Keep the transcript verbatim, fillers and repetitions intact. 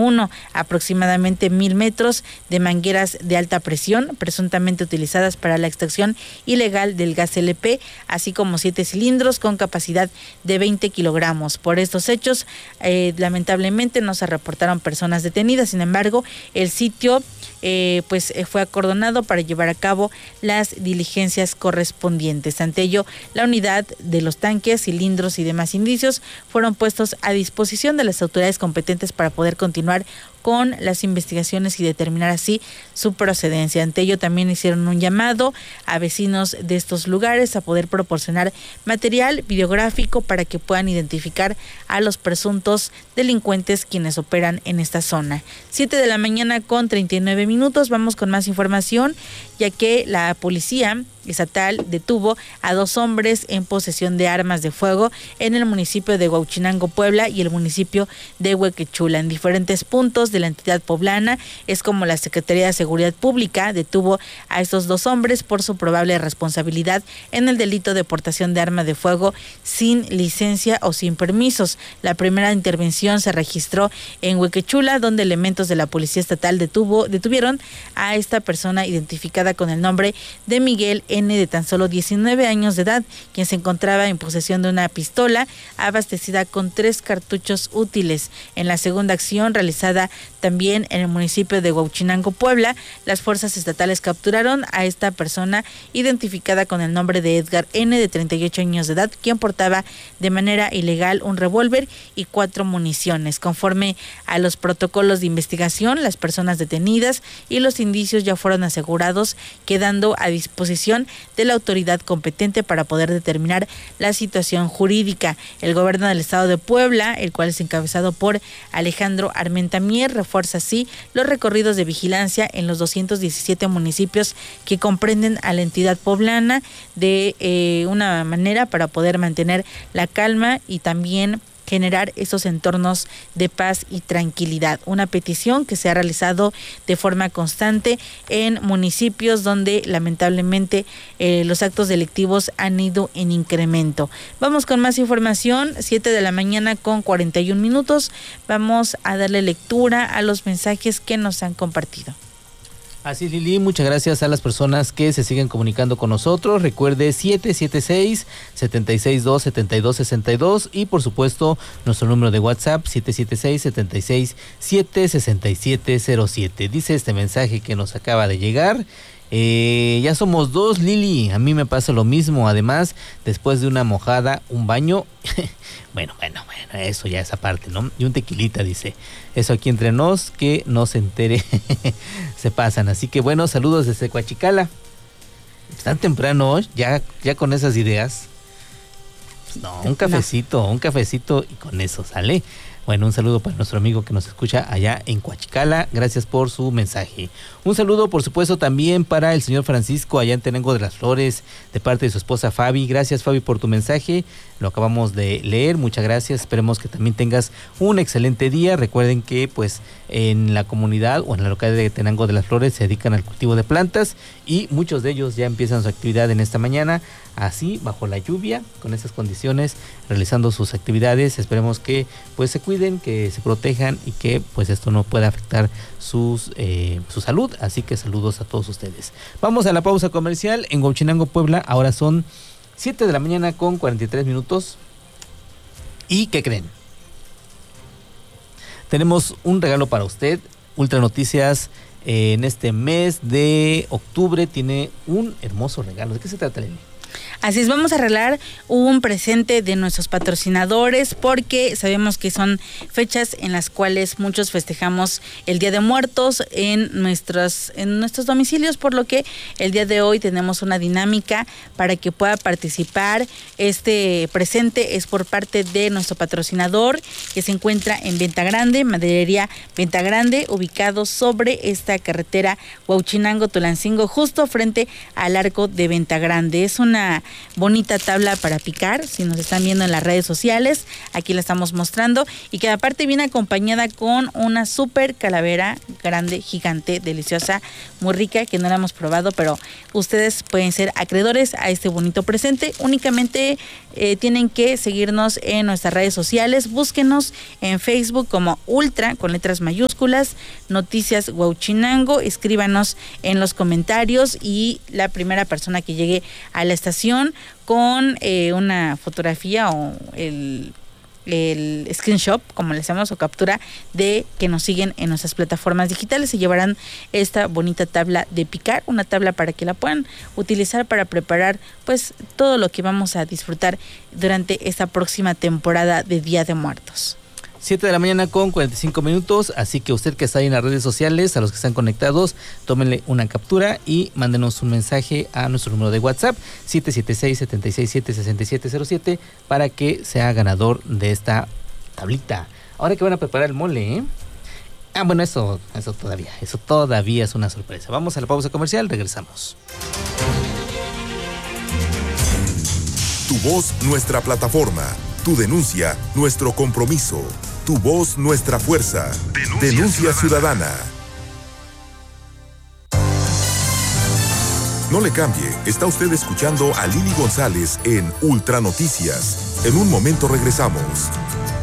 uno, aproximadamente mil metros de mangueras de alta presión, presuntamente utilizadas para la extracción ilegal del gas L P, así como siete cilindros con capacidad de veinte kilogramos. Por estos hechos, eh, lamentablemente no se reportaron personas detenidas. Sin embargo, el sitio eh, pues eh, fue acordonado para llevar a cabo las diligencias correspondientes. Ante ello, la unidad de los tanques, cilindros y demás indicios fueron puestos a disposición de las autoridades competentes para poder continuar con las investigaciones y determinar así su procedencia. Ante ello, también hicieron un llamado a vecinos de estos lugares a poder proporcionar material videográfico para que puedan identificar a los presuntos delincuentes quienes operan en esta zona. Siete de la mañana con treinta y nueve minutos. Vamos con más información, ya que la policía estatal detuvo a dos hombres en posesión de armas de fuego en el municipio de Huauchinango, Puebla, y el municipio de Huequechula. En diferentes puntos de la entidad poblana, es como la Secretaría de Seguridad Pública detuvo a estos dos hombres por su probable responsabilidad en el delito de portación de arma de fuego sin licencia o sin permisos. La primera intervención se registró en Huequechula, donde elementos de la Policía Estatal detuvo, detuvieron a esta persona identificada con el nombre de Miguel N., de tan solo diecinueve años de edad, quien se encontraba en posesión de una pistola abastecida con tres cartuchos útiles. En la segunda acción, realizada también en el municipio de Huauchinango, Puebla, las fuerzas estatales capturaron a esta persona identificada con el nombre de Edgar N., de treinta y ocho años de edad, quien portaba de manera ilegal un revólver y cuatro municiones. Conforme a los protocolos de investigación, las personas detenidas y los indicios ya fueron asegurados, quedando a disposición de la autoridad competente para poder determinar la situación jurídica. El gobierno del estado de Puebla, el cual es encabezado por Alejandro Armenta Mier, refuerza así los recorridos de vigilancia en los doscientos diecisiete municipios que comprenden a la entidad poblana de eh, una manera para poder mantener la calma y también generar esos entornos de paz y tranquilidad. Una petición que se ha realizado de forma constante en municipios donde lamentablemente eh, los actos delictivos han ido en incremento. Vamos con más información, siete de la mañana con cuarenta y un minutos. Vamos a darle lectura a los mensajes que nos han compartido. Así es, Lili, muchas gracias a las personas que se siguen comunicando con nosotros. Recuerde siete siete seis, siete seis dos, siete dos seis dos y por supuesto nuestro número de WhatsApp siete siete seis, siete seis siete, seis siete cero siete. Dice este mensaje que nos acaba de llegar. Eh, ya somos dos, Lili, a mí me pasa lo mismo. Además, después de una mojada, un baño, bueno, bueno, bueno, eso ya es aparte, ¿no? Y un tequilita, dice, eso aquí entre nos, que no se entere, se pasan. Así que bueno, saludos desde Coachicala. Tan temprano, ya, ya con esas ideas. Pues no, un cafecito, no. un cafecito y con eso sale. Bueno, un saludo para nuestro amigo que nos escucha allá en Coachicala. Gracias por su mensaje. Un saludo, por supuesto, también para el señor Francisco allá en Tenango de las Flores, de parte de su esposa Fabi. Gracias, Fabi, por tu mensaje. Lo acabamos de leer. Muchas gracias. Esperemos que también tengas un excelente día. Recuerden que, pues, en la comunidad o en la localidad de Tenango de las Flores se dedican al cultivo de plantas y muchos de ellos ya empiezan su actividad en esta mañana, así, bajo la lluvia, con esas condiciones, realizando sus actividades. Esperemos que, pues, se cuiden, que se protejan y que, pues, esto no pueda afectar sus eh, su salud. Así que saludos a todos ustedes. Vamos a la pausa comercial en Huauchinango, Puebla. Ahora son siete de la mañana con cuarenta y tres minutos. ¿Y qué creen? Tenemos un regalo para usted. Ultra Noticias eh, en este mes de octubre tiene un hermoso regalo. ¿De qué se trata, Lili? Así es, vamos a arreglar un presente de nuestros patrocinadores porque sabemos que son fechas en las cuales muchos festejamos el Día de Muertos en nuestros, en nuestros domicilios, por lo que el día de hoy tenemos una dinámica para que pueda participar. Este presente es por parte de nuestro patrocinador que se encuentra en Venta Grande, Maderería Venta Grande, ubicado sobre esta carretera Huauchinango-Tulancingo, justo frente al arco de Venta Grande. Es una bonita tabla para picar, si nos están viendo en las redes sociales, aquí la estamos mostrando, y que aparte viene acompañada con una súper calavera grande, gigante, deliciosa, muy rica, que no la hemos probado, pero ustedes pueden ser acreedores a este bonito presente. Únicamente eh, tienen que seguirnos en nuestras redes sociales. Búsquenos en Facebook como Ultra, con letras mayúsculas, Noticias Huauchinango. Escríbanos en los comentarios y la primera persona que llegue a la estación con eh, una fotografía o el... el screenshot, como le llamamos, o captura de que nos siguen en nuestras plataformas digitales, se llevarán esta bonita tabla de picar, una tabla para que la puedan utilizar para preparar pues todo lo que vamos a disfrutar durante esta próxima temporada de Día de Muertos. siete de la mañana con cuarenta y cinco minutos, así que usted que está ahí en las redes sociales, a los que están conectados, tómenle una captura y mándenos un mensaje a nuestro número de WhatsApp siete siete seis, siete seis siete, seis siete cero siete para que sea ganador de esta tablita. Ahora que van a preparar el mole, ¿eh? Ah, bueno, eso, eso todavía, eso todavía es una sorpresa. Vamos a la pausa comercial, regresamos. Tu voz, nuestra plataforma. Tu denuncia, nuestro compromiso. Tu voz, nuestra fuerza. Denuncia, Denuncia ciudadana. ciudadana. No le cambie, está usted escuchando a Lili González en Ultra Noticias. En un momento regresamos.